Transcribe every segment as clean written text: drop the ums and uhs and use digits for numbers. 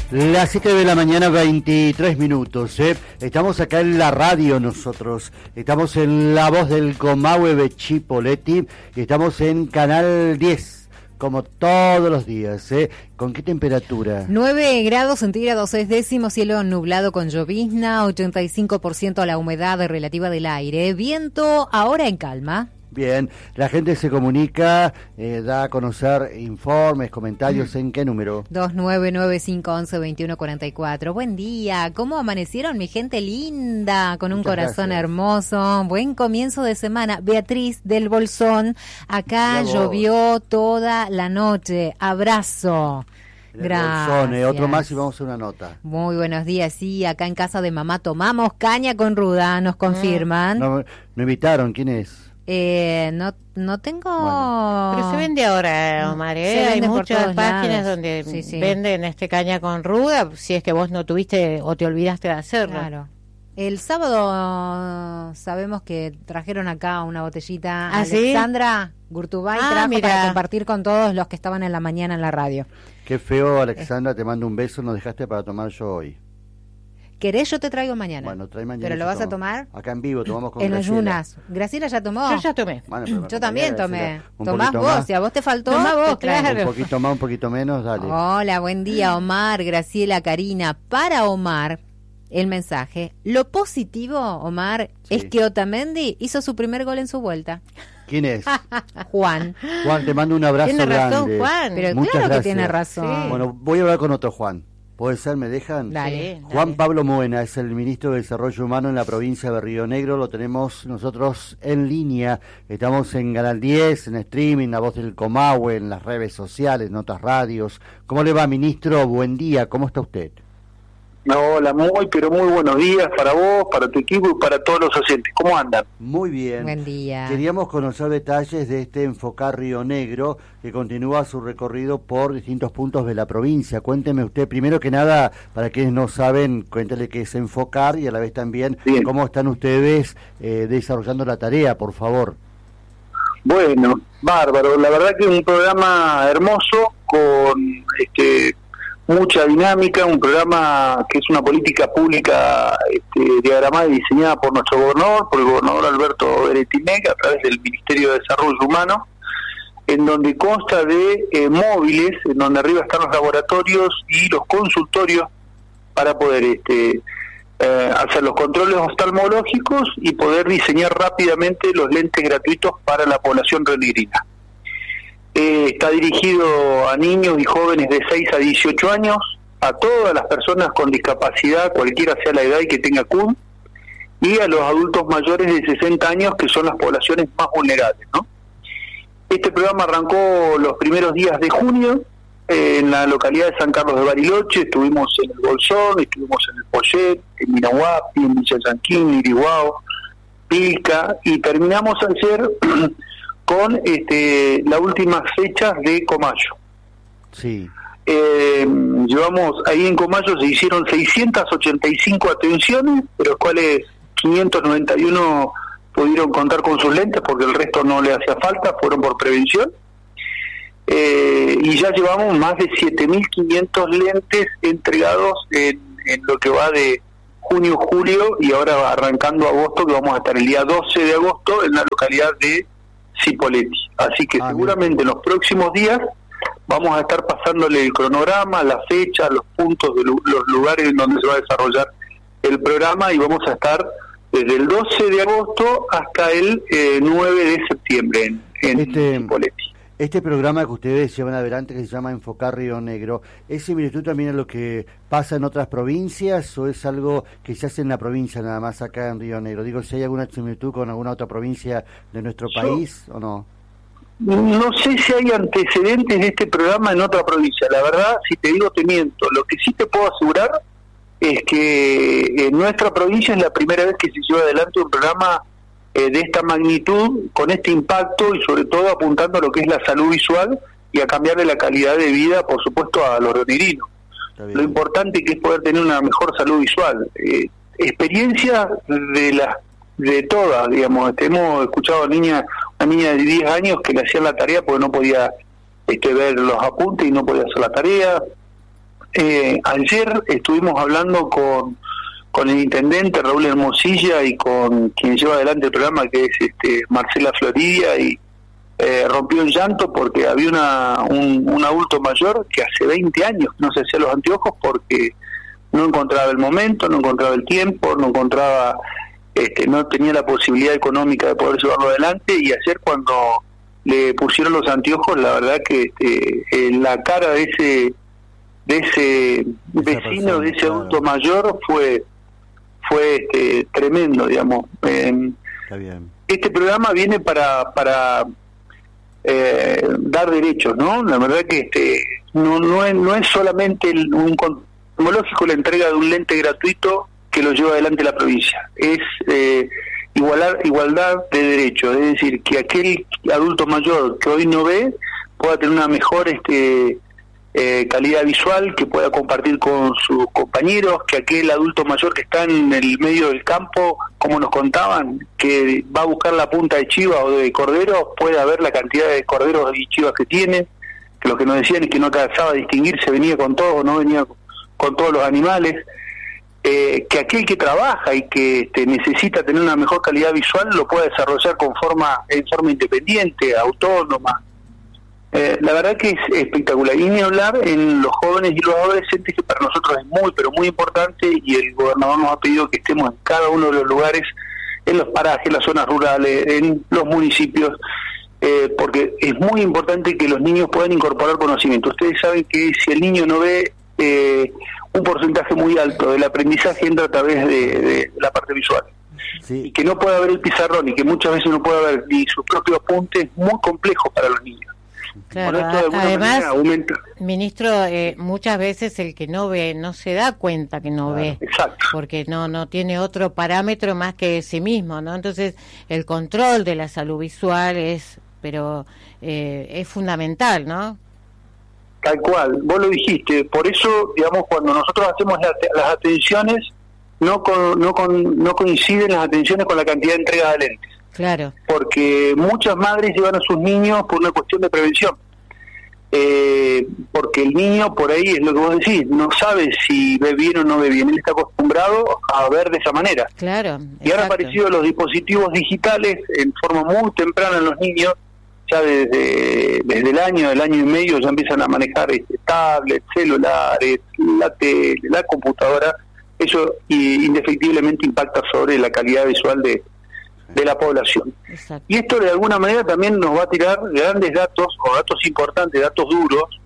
Las 7 de la mañana, 23 minutos. Estamos acá en la radio nosotros. Estamos en La Voz del Comahue de Chipoleti y estamos en Canal 10, como todos los días. ¿Con qué temperatura? 9 grados centígrados, 6 décimos, cielo nublado con llovizna, 85% la humedad relativa del aire, viento ahora en calma. Bien, la gente se comunica, da a conocer informes, comentarios, ¿en qué número? 2995112144. Buen día, ¿cómo amanecieron mi gente linda? Con un corazón hermoso, buen comienzo de semana. Beatriz del Bolsón, acá llovió toda la noche, abrazo. Gracias. Otro más y vamos a una nota. Muy buenos días, sí, acá en casa de mamá tomamos caña con ruda, nos confirman. No invitaron, ¿quién es? No tengo... Bueno. Pero se vende ahora, Omar, hay muchas páginas donde venden caña con ruda, si es que vos no tuviste o te olvidaste de hacerlo. Claro. El sábado sabemos que trajeron acá una botellita. Alexandra Gurtubay trajo para compartir con todos los que estaban en la mañana en la radio. Qué feo, Alexandra, te mando un beso, nos dejaste para tomar yo hoy. ¿Querés? Yo te traigo mañana. Bueno, trae mañana. ¿Pero lo vas a tomar? Acá en vivo, tomamos con en Graciela. ayunas. ¿Graciela ya tomó? Yo ya tomé. Bueno, yo también tomé. Tomás vos, más. si a vos te faltó, tomá vos, claro. Un poquito más, un poquito menos, dale. Hola, buen día, Omar, Graciela, Karina. Para Omar, el mensaje. Lo positivo, Omar, es que Otamendi hizo su primer gol en su vuelta. ¿Quién es? Juan. Juan, te mando un abrazo grande. Tiene razón, Juan. Pero muchas claro gracias. Que tiene razón. Sí. Bueno, voy a hablar con otro Juan. ¿Puede ser? ¿Me dejan? Dale. Juan Pablo Moena es el ministro de Desarrollo Humano en la provincia de Río Negro. Lo tenemos nosotros en línea. Estamos en Canal 10, en streaming, La Voz del Comahue, en las redes sociales, en otras radios. ¿Cómo le va, ministro? Buen día. ¿Cómo está usted? Hola, muy buenos días para vos, para tu equipo y para todos los oyentes. ¿Cómo andan? Muy bien. Buen día. Queríamos conocer detalles de este Enfocar Río Negro que continúa su recorrido por distintos puntos de la provincia. Cuénteme usted, primero que nada, para quienes no saben, cuéntele qué es Enfocar y a la vez también cómo están ustedes desarrollando la tarea, por favor. Bueno, bárbaro. La verdad que es un programa hermoso con mucha dinámica, un programa que es una política pública diagramada y diseñada por nuestro gobernador, por el gobernador Alberto Beretinec, a través del Ministerio de Desarrollo Humano, en donde consta de móviles, en donde arriba están los laboratorios y los consultorios para poder hacer los controles oftalmológicos y poder diseñar rápidamente los lentes gratuitos para la población rionegrina. Está dirigido a niños y jóvenes de 6 a 18 años, a todas las personas con discapacidad, cualquiera sea la edad y que tenga CUN, y a los adultos mayores de 60 años, que son las poblaciones más vulnerables, ¿no? Este programa arrancó los primeros días de junio en la localidad de San Carlos de Bariloche. Estuvimos en el Bolsón, estuvimos en el Poyet, en Minahuapi, en Villa Yanquín, Iriguao, Pilca, y terminamos ayer con las últimas fechas de Comayo. Sí. Llevamos ahí en Comayo, se hicieron 685 atenciones, de los cuales 591 pudieron contar con sus lentes porque el resto no le hacía falta, fueron por prevención. Y ya llevamos más de 7.500 lentes entregados en lo que va de junio, julio, y ahora va arrancando agosto, que vamos a estar el día 12 de agosto en la localidad de Cipolletti. Así que seguramente en los próximos días vamos a estar pasándole el cronograma, la fecha, los puntos, de los lugares en donde se va a desarrollar el programa, y vamos a estar desde el 12 de agosto hasta el 9 de septiembre en Cipolletti. Este programa que ustedes llevan adelante, que se llama Enfocar Río Negro, ¿es similitud también a lo que pasa en otras provincias o es algo que se hace en la provincia nada más acá en Río Negro? Digo, si hay alguna similitud con alguna otra provincia de nuestro país o no. No sé si hay antecedentes de este programa en otra provincia. La verdad, si te digo, te miento. Lo que sí te puedo asegurar es que en nuestra provincia es la primera vez que se lleva adelante un programa de esta magnitud, con este impacto y sobre todo apuntando a lo que es la salud visual y a cambiarle la calidad de vida, por supuesto, a los rionegrinos. Lo importante que es poder tener una mejor salud visual. Experiencia de todas, digamos. Hemos escuchado a una niña de 10 años que le hacían la tarea porque no podía ver los apuntes y no podía hacer la tarea. ayer estuvimos hablando con el intendente Raúl Hermosilla y con quien lleva adelante el programa, que es Marcela Floridia, y rompió en llanto porque había un adulto mayor que hace 20 años no se hacía los anteojos porque no encontraba el momento, no encontraba el tiempo, no encontraba, no tenía la posibilidad económica de poder llevarlo adelante. Y ayer cuando le pusieron los anteojos, la verdad que la cara de ese vecino, de ese adulto mayor fue tremendo, digamos. Está bien. Este programa viene para dar derechos, ¿no? La verdad que no es solamente un oftalmológico la entrega de un lente gratuito que lo lleva adelante la provincia, es igualdad de derechos, es decir, que aquel adulto mayor que hoy no ve pueda tener una mejor calidad visual, que pueda compartir con sus compañeros, que aquel adulto mayor que está en el medio del campo, como nos contaban, que va a buscar la punta de chiva o de cordero, pueda ver la cantidad de corderos y chivas que tiene, que lo que nos decían es que no alcanzaba a distinguir si venía con todos o no venía con todos los animales, que aquel que trabaja y que necesita tener una mejor calidad visual lo pueda desarrollar en forma independiente, autónoma. La verdad que es espectacular. Y ni hablar en los jóvenes y los adolescentes, que para nosotros es muy, pero muy importante, y el gobernador nos ha pedido que estemos en cada uno de los lugares, en los parajes, en las zonas rurales, en los municipios, porque es muy importante que los niños puedan incorporar conocimiento. Ustedes saben que si el niño no ve, un porcentaje muy alto del aprendizaje entra a través de la parte visual. Sí. Y que no pueda ver el pizarrón y que muchas veces no pueda ver ni sus propios apuntes, es muy complejo para los niños. Claro, además, ministro, muchas veces el que no ve no se da cuenta que no ve, exacto, porque no tiene otro parámetro más que sí mismo, ¿no? Entonces, el control de la salud visual es fundamental, ¿no? Tal cual, vos lo dijiste. Por eso, digamos, cuando nosotros hacemos las atenciones, no coinciden las atenciones con la cantidad de entrega de lentes. Claro. Porque muchas madres llevan a sus niños por una cuestión de prevención. Porque el niño, por ahí es lo que vos decís, no sabe si ve bien o no ve bien. Él está acostumbrado a ver de esa manera. Claro. Y ahora han aparecido los dispositivos digitales en forma muy temprana en los niños. Ya desde el año y medio ya empiezan a manejar tablets, celulares, la tele, la computadora. Eso indefectiblemente impacta sobre la calidad visual de la población. Exacto. Y esto de alguna manera también nos va a tirar grandes datos, o datos importantes, datos duros,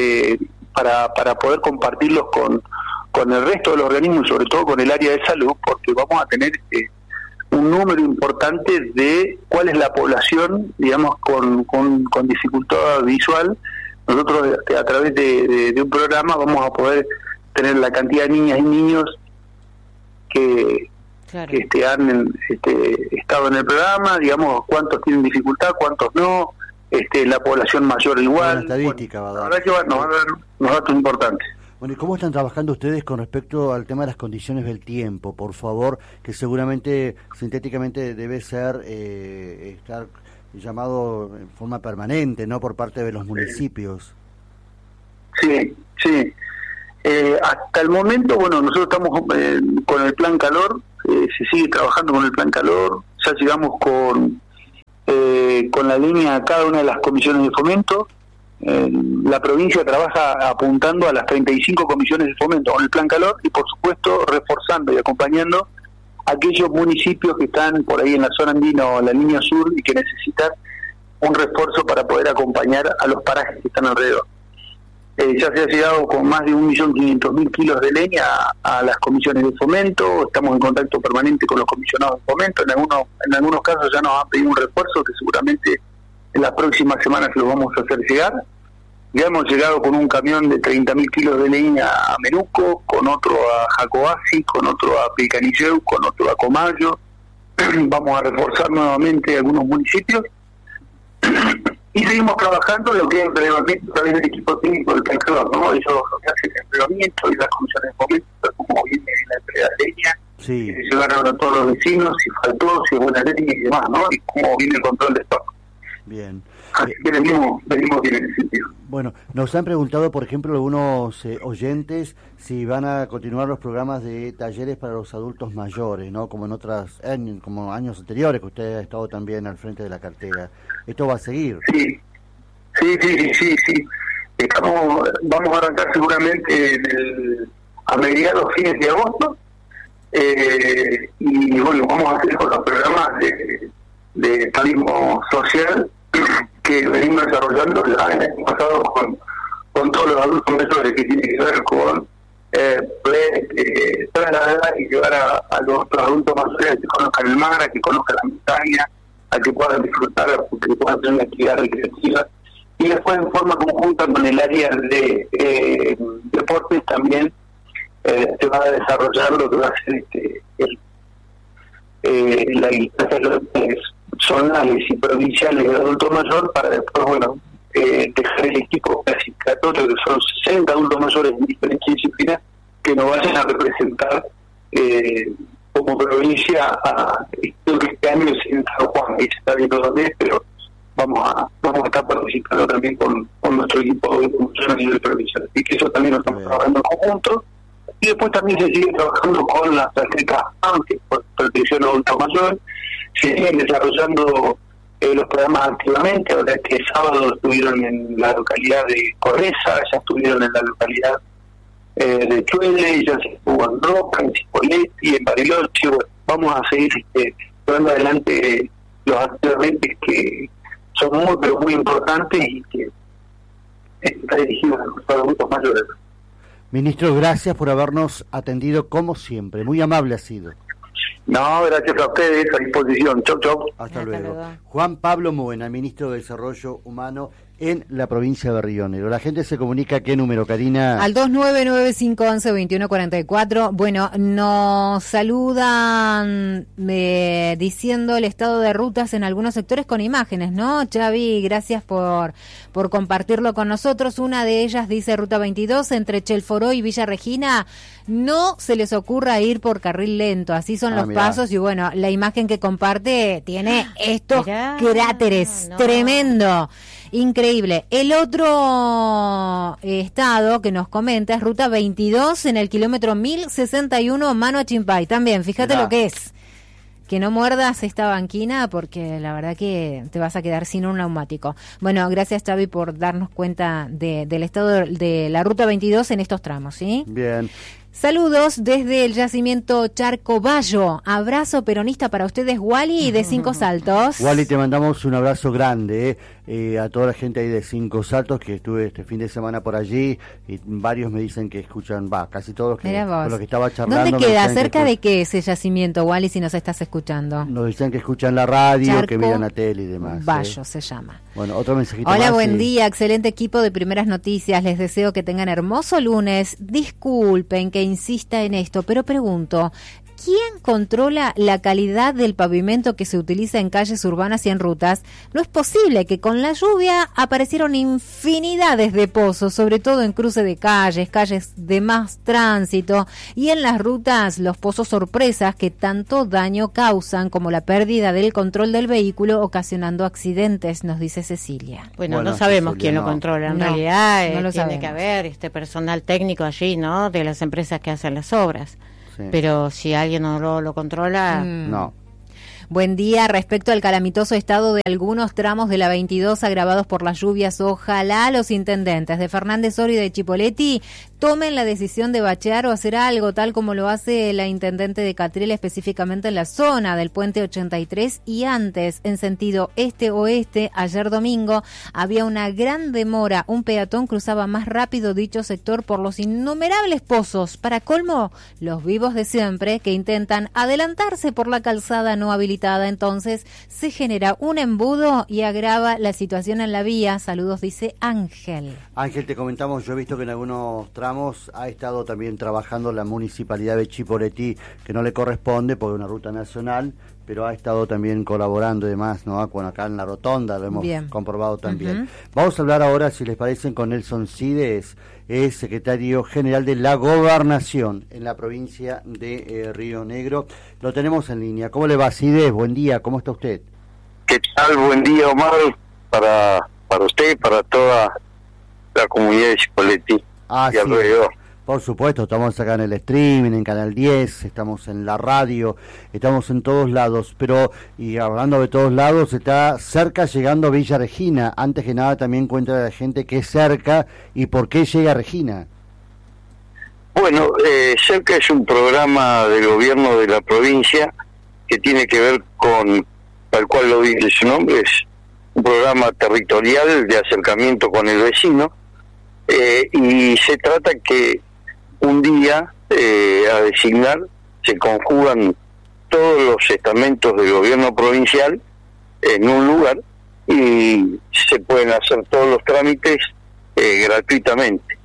para poder compartirlos con el resto de los organismos y sobre todo con el área de salud, porque vamos a tener un número importante de cuál es la población, digamos, con dificultad visual. Nosotros a través de un programa vamos a poder tener la cantidad de niñas y niños que han estado en el programa, digamos, cuántos tienen dificultad, cuántos no, la población mayor igual. Una estadística, la verdad que nos va a dar unos datos importantes. Bueno, ¿y cómo están trabajando ustedes con respecto al tema de las condiciones del tiempo? Por favor, que seguramente sintéticamente debe ser estar llamado en forma permanente, ¿no?, por parte de los municipios. Sí. Hasta el momento, bueno, nosotros estamos con el plan calor, se sigue trabajando con el plan calor, ya llegamos con la línea a cada una de las comisiones de fomento. La provincia trabaja apuntando a las 35 comisiones de fomento con el plan calor y por supuesto reforzando y acompañando a aquellos municipios que están por ahí en la zona andina o en la línea sur y que necesitan un refuerzo para poder acompañar a los parajes que están alrededor. Ya se ha llegado con más de 1.500.000 kilos de leña a las comisiones de fomento. Estamos en contacto permanente con los comisionados de fomento. En algunos casos ya nos han pedido un refuerzo que seguramente en las próximas semanas lo vamos a hacer llegar. Ya hemos llegado con un camión de 30.000 kilos de leña a Menuco, con otro a Jacobasi, con otro a Pilcanilleu, con otro a Comayo. Vamos a reforzar nuevamente algunos municipios. Y seguimos trabajando en lo que es el relevamiento a través del equipo técnico del calor, ¿no? Ellos lo que hacen el relevamiento y las comisiones de fomento, como viene la entrega de leña, sí, si llegaron a todos los vecinos, si faltó, si es buena leña y demás, ¿no? Y cómo viene el control de stock. Bien. Así que venimos bien en ese sentido. Bueno, nos han preguntado, por ejemplo, algunos oyentes si van a continuar los programas de talleres para los adultos mayores, ¿no? Como en otras como años anteriores, que usted ha estado también al frente de la cartera. ¿Esto va a seguir? Sí. Vamos a arrancar seguramente a mediados, fines de agosto, y bueno, vamos a hacer con los programas de turismo social que venimos desarrollando ya en el año pasado con todos los adultos mayores, que tiene que ver con trasladar y llevar a los adultos mayores a que conozcan el mar, a que conozcan la montaña, a que puedan disfrutar, a que puedan tener una actividad recreativa. Y después, en forma conjunta con el área de deportes, también se va a desarrollar lo que va a ser las zonales y provinciales de adulto mayor, para después, bueno, dejar el equipo clasificatorio, que son 60 adultos mayores en diferentes disciplinas, que nos vayan a representar como provincia creo que este año es en San Juan, ahí se está viendo dónde es, pero vamos a estar participando también con nuestro equipo de promoción a nivel provincial, y que eso también lo estamos trabajando en conjunto. Y después también se sigue trabajando con las tarjetas AMPE, por protección adulto mayor, se siguen desarrollando los programas activamente. Ahora este sábado estuvieron en la localidad de Correza, ya estuvieron en la localidad de Chuele, ya se estuvo en Roca, en Cipolletti, en Bariloche. Bueno, vamos a seguir llevando adelante los activamente que son muy, pero muy importantes y que está dirigido a los adultos mayores. Ministro, gracias por habernos atendido como siempre. Muy amable ha sido. No, gracias a ustedes, a disposición. Chau. Hasta luego. Juan Pablo Moena, ministro de Desarrollo Humano en la provincia de Río Negro. La gente se comunica, ¿qué número, Karina? Al 2995112144. Bueno, nos saludan diciendo el estado de rutas en algunos sectores con imágenes, ¿no? Xavi, gracias por compartirlo con nosotros. Una de ellas dice Ruta 22 entre Chelforó y Villa Regina. No se les ocurra ir por carril lento, así son los pasos. Y bueno, la imagen que comparte tiene estos cráteres, tremendo. Increíble. El otro estado que nos comenta es Ruta 22 en el kilómetro 1061 Mano a Chimpay. También, fíjate lo que es. Que no muerdas esta banquina porque la verdad que te vas a quedar sin un neumático. Bueno, gracias Xavi por darnos cuenta del estado de la Ruta 22 en estos tramos, ¿sí? Bien. Saludos desde el yacimiento Charcoballo. Abrazo peronista para ustedes, Wally, de Cinco Saltos. Wally, te mandamos un abrazo grande a toda la gente ahí de Cinco Saltos, que estuve este fin de semana por allí, y varios me dicen que escuchan, casi todos con los que estaba charlando. ¿Dónde queda? ¿Cerca de qué ese yacimiento, Wally, si nos estás escuchando? Nos dicen que escuchan la radio, que miran la tele y demás. Ballo se llama. Bueno, otro mensajito Hola, más, buen día, excelente equipo de Primeras Noticias. Les deseo que tengan hermoso lunes. Disculpen que insista en esto, pero pregunto, ¿quién controla la calidad del pavimento que se utiliza en calles urbanas y en rutas? No es posible que con la lluvia aparecieron infinidades de pozos, sobre todo en cruce de calles de más tránsito, y en las rutas los pozos sorpresas que tanto daño causan, como la pérdida del control del vehículo, ocasionando accidentes, nos dice Cecilia. Bueno, no sabemos quién lo controla, en realidad no lo tiene que haber personal técnico allí, ¿no?, de las empresas que hacen las obras. Sí. Pero si alguien no lo controla... No. Buen día. Respecto al calamitoso estado de algunos tramos de la 22 agravados por las lluvias, ojalá los intendentes de Fernández Oro y de Chipolletti tomen la decisión de bachear o hacer algo, tal como lo hace la intendente de Catriel, específicamente en la zona del puente 83 y antes, en sentido este-oeste. Ayer domingo había una gran demora, un peatón cruzaba más rápido dicho sector por los innumerables pozos, para colmo, los vivos de siempre que intentan adelantarse por la calzada no habilitada. Entonces se genera un embudo y agrava la situación en la vía. Saludos, dice Ángel. Ángel, te comentamos, yo he visto que en algunos tramos ha estado también trabajando la municipalidad de Chipolletti, que no le corresponde porque es una ruta nacional, pero ha estado también colaborando y demás, ¿no? Bueno, acá en la rotonda lo hemos comprobado también. Vamos a hablar ahora, si les parece, con Nelson Cides, es secretario general de la Gobernación en la provincia de Río Negro. Lo tenemos en línea. ¿Cómo le va, Cides? Buen día, ¿cómo está usted? ¿Qué tal? Buen día, Omar, para usted, para toda la comunidad de Cipolletti y alrededor. Por supuesto, estamos acá en el streaming, en Canal 10, estamos en la radio, estamos en todos lados, pero, y hablando de todos lados, está cerca llegando Villa Regina. Antes que nada también cuenta a la gente que es cerca y por qué llega Regina. Bueno, Cerca es un programa del gobierno de la provincia que tiene que ver con, tal cual lo dice su nombre, es un programa territorial de acercamiento con el vecino, y se trata que un día a designar se conjugan todos los estamentos del gobierno provincial en un lugar y se pueden hacer todos los trámites gratuitamente.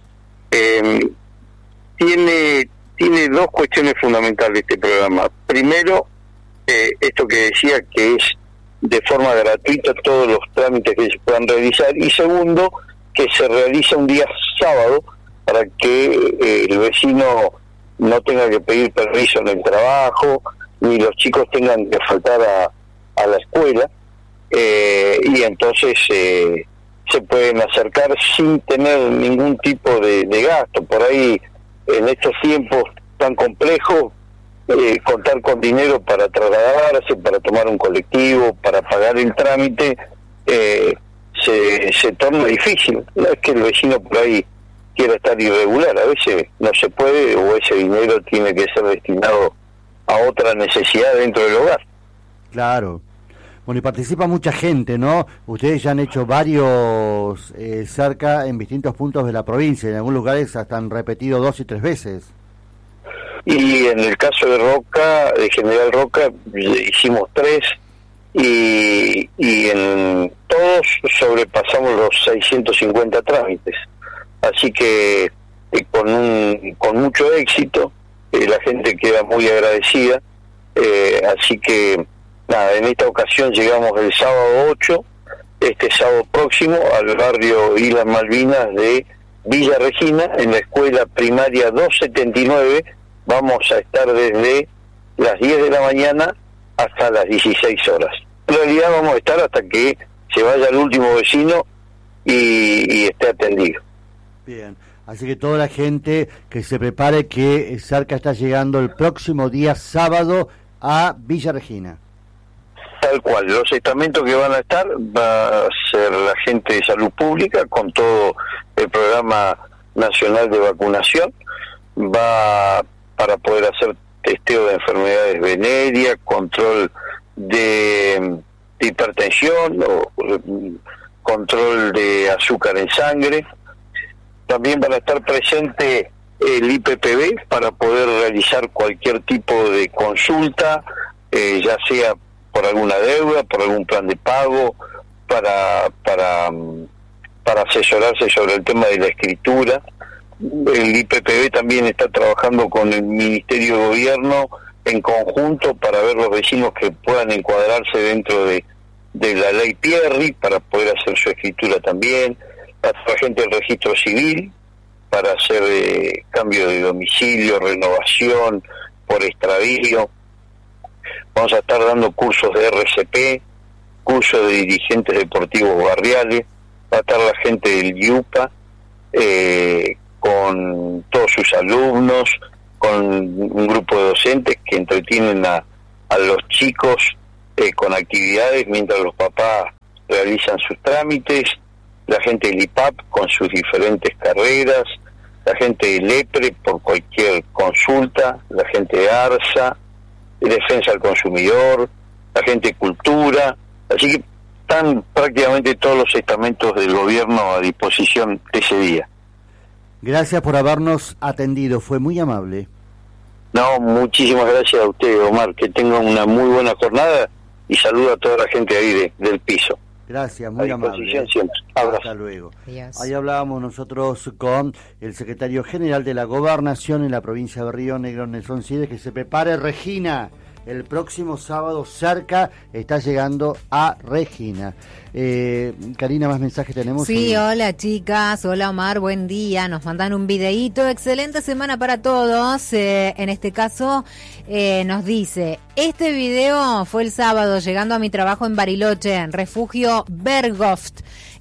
Tiene dos cuestiones fundamentales este programa. Primero, esto que decía, que es de forma gratuita todos los trámites que se puedan realizar, y segundo, que se realiza un día sábado para que el vecino no tenga que pedir permiso en el trabajo, ni los chicos tengan que faltar a la escuela, y entonces se pueden acercar sin tener ningún tipo de gasto. Por ahí, en estos tiempos tan complejos, contar con dinero para trasladarse, para tomar un colectivo, para pagar el trámite, se torna difícil. No es que el vecino por ahí quiera estar irregular, a veces no se puede, o ese dinero tiene que ser destinado a otra necesidad dentro del hogar. Claro. Bueno, y participa mucha gente, ¿no? Ustedes ya han hecho varios cerca en distintos puntos de la provincia, en algunos lugares hasta han repetido 2 y 3 veces. Y en el caso de Roca, de General Roca, hicimos 3, y en todos sobrepasamos los 650 trámites. Así que con mucho éxito, la gente queda muy agradecida, así que nada, en esta ocasión llegamos el sábado 8, este sábado próximo, al barrio Islas Malvinas de Villa Regina, en la escuela primaria 279. Vamos a estar desde las 10 de la mañana hasta las 16 horas. En realidad vamos a estar hasta que se vaya el último vecino y esté atendido. Bien, así que toda la gente que se prepare, que cerca está llegando el próximo día sábado a Villa Regina. Tal cual, los estamentos que van a estar va a ser la gente de salud pública con todo el programa nacional de vacunación, va para poder hacer testeo de enfermedades venéreas, control de hipertensión o control de azúcar en sangre. También van a estar presente el IPPB para poder realizar cualquier tipo de consulta, ya sea por alguna deuda, por algún plan de pago, para asesorarse sobre el tema de la escritura. El IPPB también está trabajando con el Ministerio de Gobierno en conjunto para ver los vecinos que puedan encuadrarse dentro de la ley Pierri para poder hacer su escritura también. La gente del registro civil para hacer cambio de domicilio, renovación por extravío. Vamos a estar dando cursos de RCP, cursos de dirigentes deportivos barriales. Va a estar la gente del IUPA con todos sus alumnos, con un grupo de docentes que entretienen a los chicos con actividades mientras los papás realizan sus trámites, la gente del IPAP con sus diferentes carreras, la gente del EPRE por cualquier consulta, la gente de ARSA, de Defensa al Consumidor, la gente de Cultura. Así que están prácticamente todos los estamentos del gobierno a disposición ese día. Gracias por habernos atendido, fue muy amable. No, muchísimas gracias a usted, Omar, que tengan una muy buena jornada y saludo a toda la gente ahí del piso. Gracias, muy amable. Siempre. Hasta luego. Adiós. Ahí hablábamos nosotros con el secretario general de la Gobernación en la provincia de Río Negro, Nelson Cides, que se prepare Regina. El próximo sábado cerca está llegando a Regina. Karina, ¿más mensajes tenemos? Sí, hola chicas, hola Omar, buen día. Nos mandan un videíto, excelente semana para todos. En este caso nos dice, este video fue el sábado llegando a mi trabajo en Bariloche, en Refugio Berghoft.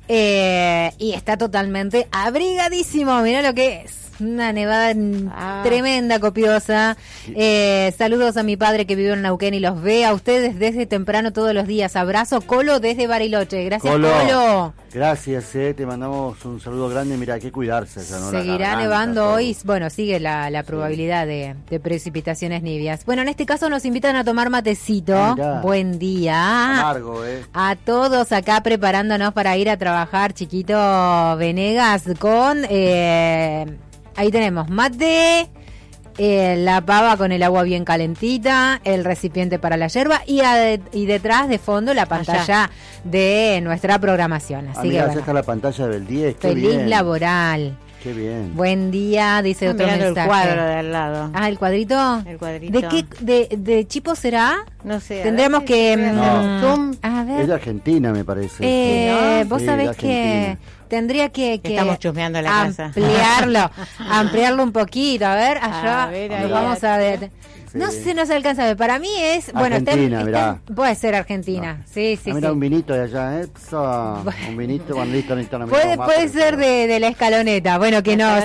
y está totalmente abrigadísimo. Mirá lo que es. Una nevada tremenda, copiosa. Saludos a mi padre que vive en Neuquén y los ve a ustedes desde temprano todos los días. Abrazo, Colo, desde Bariloche. Gracias, Colo. Gracias, te mandamos un saludo grande. Mira, hay que cuidarse. ¿No? Seguirá nevando todo. Hoy. Bueno, sigue la probabilidad de precipitaciones nivias. Bueno, en este caso nos invitan a tomar matecito. Buen día. Amargo, A todos acá preparándonos para ir a trabajar, Chiquito Venegas, con... ahí tenemos mate, la pava con el agua bien calentita, el recipiente para la yerba y detrás de fondo la pantalla de nuestra programación. Así que bueno, la pantalla del 10. Feliz bien. Laboral. Qué bien. Buen día, dice otro mensaje. El cuadro de al lado. Ah, ¿el cuadrito? El cuadrito. ¿De qué de Chipo será? No sé. Tendremos que a ver. Es de Argentina, me parece. Vos sabés que tendría que estamos chusmeando la ampliarlo un poquito. A ver, allá lo vamos a ver. Sí. No sé, no se alcanza a ver. Para mí es... Argentina, puede ser Argentina. No. Sí. Mira, un vinito de allá, un vinito cuando listo. Puede ser de la escaloneta. Bueno, que nos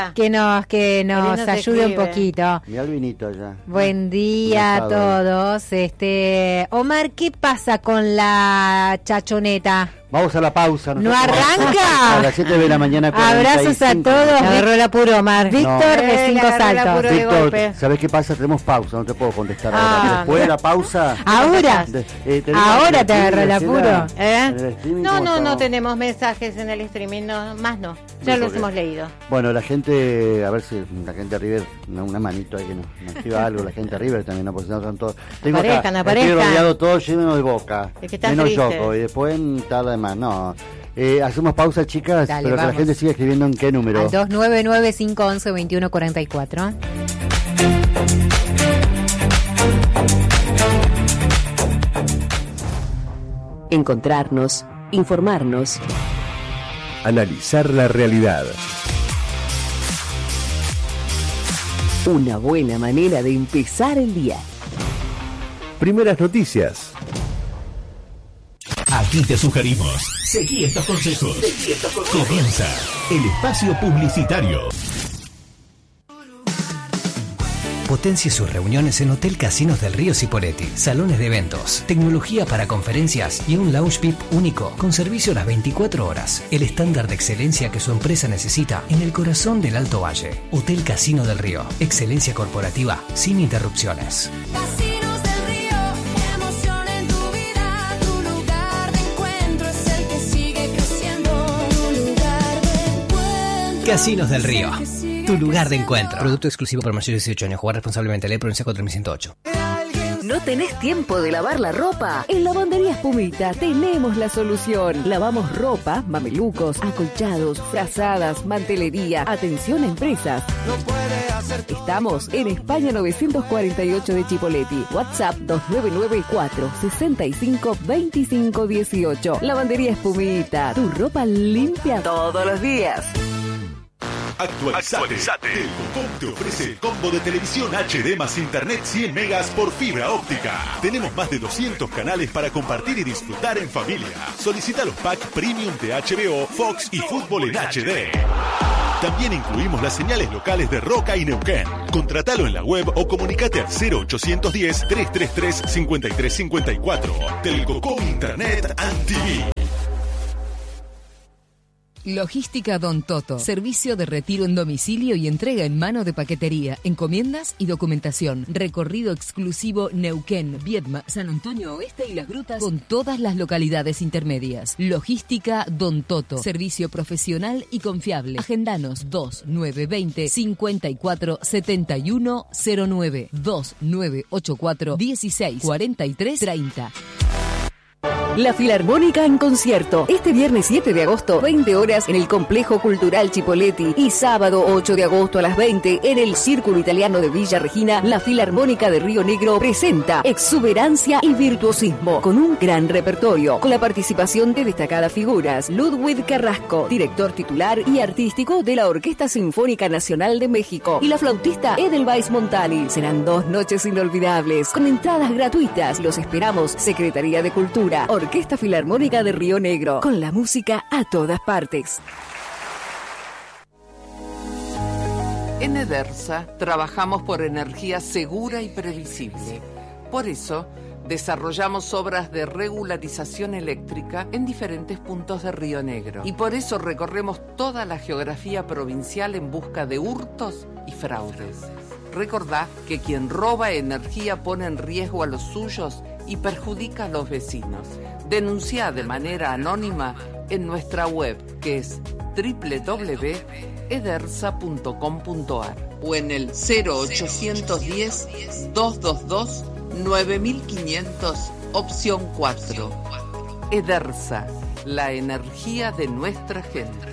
ayude un poquito. Mira el vinito allá. Buen día a todos. Omar, ¿qué pasa con la chachoneta? Vamos a la pausa. ¿No arranca? A las 7 de la mañana. Abrazos a todos. Me agarró el apuro, Omar. Víctor de 5 saltos. Víctor, ¿sabés qué pasa? Tenemos pausa, no te puedo contestar ahora. Después de la pausa... ¿Ahora? ¿Ahora te agarró el apuro? No tenemos mensajes en el streaming, no. Ya los hemos leído. Bueno, la gente, a ver si la gente de River, una manito ahí que nos activa algo, la gente de River también, porque si no son todos... Tengo acá, estoy rodeado todo lleno de Boca, menos Yoko, y después tal además. No, hacemos pausa, chicas. Dale, pero vamos. Que la gente siga escribiendo en qué número. Al 299-511-2144. Encontrarnos, informarnos, analizar la realidad. Una buena manera de empezar el día. Primeras noticias. Aquí te sugerimos, seguí estos consejos. Comienza el espacio publicitario. Potencie sus reuniones en Hotel Casinos del Río Cipolletti. Salones de eventos, tecnología para conferencias y un lounge VIP único con servicio a las 24 horas. El estándar de excelencia que su empresa necesita en el corazón del Alto Valle. Hotel Casino del Río. Excelencia corporativa sin interrupciones. Casinos del Río, tu lugar de encuentro. Producto exclusivo para mayores de 18 años. Jugar responsablemente. Ley Provincia 4108. ¿No tenés tiempo de lavar la ropa? En Lavandería Espumita tenemos la solución. Lavamos ropa, mamelucos, acolchados, frazadas, mantelería. Atención a empresas. Estamos en España 948 de Chipolletti. WhatsApp 2994 65 25 18. Lavandería Espumita. Tu ropa limpia todos los días. Actualizate. Telcocom te ofrece el combo de televisión HD más internet 100 megas por fibra óptica. Tenemos más de 200 canales para compartir y disfrutar en familia. Solicita los packs premium de HBO, Fox y Fútbol en HD. También incluimos las señales locales de Roca y Neuquén. Contratalo en la web o comunicate al 0810-333-5354. Telcocom Internet and TV. Logística Don Toto. Servicio de retiro en domicilio y entrega en mano de paquetería, encomiendas y documentación. Recorrido exclusivo Neuquén, Viedma, San Antonio Oeste y Las Grutas con todas las localidades intermedias. Logística Don Toto. Servicio profesional y confiable. Agendanos 2920 54 71 09 2984 16 43 30. La Filarmónica en concierto. Este viernes 7 de agosto, 20 horas en el Complejo Cultural Chipolletti. Y sábado 8 de agosto a las 20 en el Círculo Italiano de Villa Regina, la Filarmónica de Río Negro presenta Exuberancia y Virtuosismo, con un gran repertorio, con la participación de destacadas figuras. Ludwig Carrasco, director titular y artístico de la Orquesta Sinfónica Nacional de México, y la flautista Edelweiss Montali. Serán 2 noches inolvidables, con entradas gratuitas. Los esperamos, Secretaría de Cultura. Segura. Orquesta Filarmónica de Río Negro. Con la música a todas partes. En Edersa trabajamos por energía segura y previsible. Por eso, desarrollamos obras de regularización eléctrica en diferentes puntos de Río Negro. Y por eso recorremos toda la geografía provincial en busca de hurtos y fraudes. Recordá que quien roba energía pone en riesgo a los suyos y perjudica a los vecinos. Denunciá de manera anónima en nuestra web, que es www.edersa.com.ar o en el 0810-222-9500, opción 4. Edersa, la energía de nuestra gente.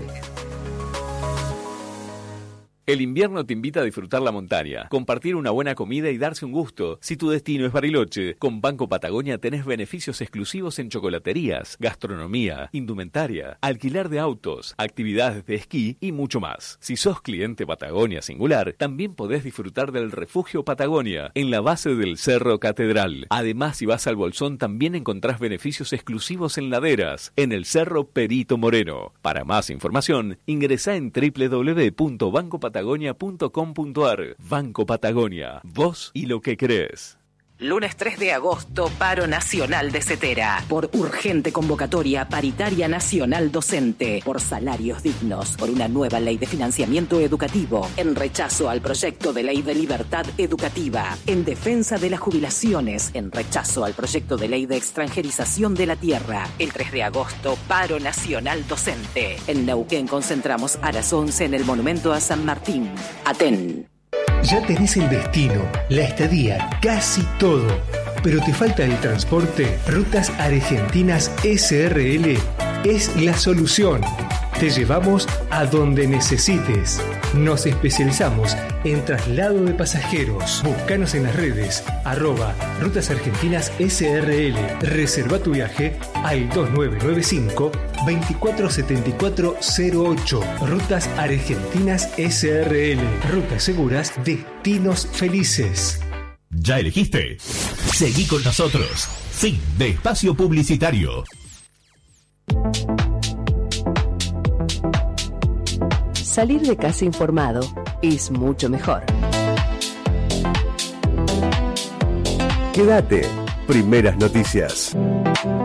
El invierno te invita a disfrutar la montaña, compartir una buena comida y darse un gusto. Si tu destino es Bariloche, con Banco Patagonia tenés beneficios exclusivos en chocolaterías, gastronomía, indumentaria, alquiler de autos, actividades de esquí y mucho más. Si sos cliente Patagonia Singular, también podés disfrutar del Refugio Patagonia, en la base del Cerro Catedral. Además, si vas al Bolsón, también encontrás beneficios exclusivos en laderas, en el Cerro Perito Moreno. Para más información, ingresá en www.bancopatagonia.com.ar. Banco Patagonia, vos y lo que crees. Lunes 3 de agosto, paro nacional de CETERA. Por urgente convocatoria paritaria nacional docente. Por salarios dignos. Por una nueva ley de financiamiento educativo. En rechazo al proyecto de ley de libertad educativa. En defensa de las jubilaciones. En rechazo al proyecto de ley de extranjerización de la tierra. El 3 de agosto, paro nacional docente. En Neuquén concentramos a las 11 en el Monumento a San Martín. Aten. Ya tenés el destino, la estadía, casi todo. Pero te falta el transporte. Rutas Argentinas SRL es la solución. Te llevamos a donde necesites. Nos especializamos en traslado de pasajeros. Búscanos en las redes @Rutas Argentinas SRL. Reserva tu viaje al 2995 247408. Rutas Argentinas SRL. Rutas seguras, destinos felices. ¿Ya elegiste? Seguí con nosotros. Fin de espacio publicitario. Salir de casa informado es mucho mejor. Quédate. Primeras noticias.